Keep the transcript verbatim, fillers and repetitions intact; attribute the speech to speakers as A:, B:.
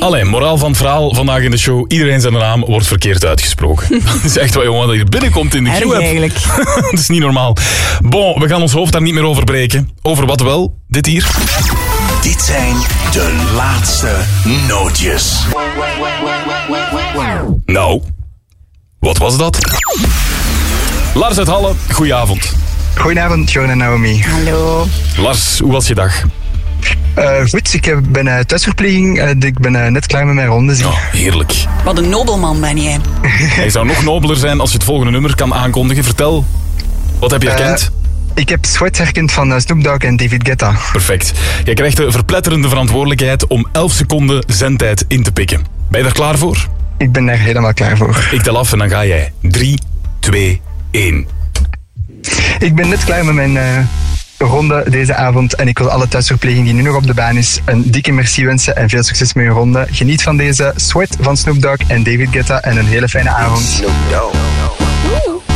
A: Allee, moraal van het verhaal vandaag in de show. Iedereen zijn naam wordt verkeerd uitgesproken. Dat is echt wat, jongen, dat hier binnenkomt in de
B: Erg
A: Q-app.
B: eigenlijk.
A: Dat is niet normaal. Bon, we gaan ons hoofd daar niet meer over breken. Over wat wel? Dit hier.
C: Dit zijn de laatste nootjes.
A: Nou, wat was dat? Lars uit Halle, goedenavond.
D: Goedenavond, Jorn en Naomi.
B: Hallo.
A: Lars, hoe was je dag?
D: Uh, goed, ik ben uh, thuisverpleging. Uh, ik ben uh, net klaar met mijn ronde.
A: Oh, heerlijk.
B: Wat een nobelman ben jij.
A: Hij zou nog nobeler zijn als je het volgende nummer kan aankondigen. Vertel, wat heb je herkend?
D: Uh, ik heb Sweat herkend van uh, Snoop Dogg en David Guetta.
A: Perfect. Jij krijgt de verpletterende verantwoordelijkheid om elf seconden zendtijd in te pikken. Ben je daar klaar voor?
D: Ik ben daar helemaal klaar voor.
A: Ik tel af en dan ga jij. drie, twee, één.
D: Ik ben net klaar met mijn uh, ronde deze avond en ik wil alle thuisverpleging die nu nog op de baan is een dikke merci wensen en veel succes met je ronde. Geniet van deze Sweat van Snoop Dogg en David Guetta en een hele fijne avond.
C: Snoop Dogg.